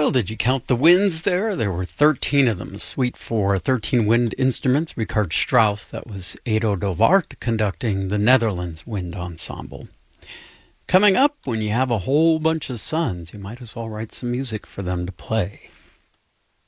Well, did you count the winds there? There were 13 of them. Suite for 13 wind instruments. Richard Strauss, that was Edo de Waard conducting the Netherlands Wind Ensemble. Coming up, when you have a whole bunch of sons, you might as well write some music for them to play.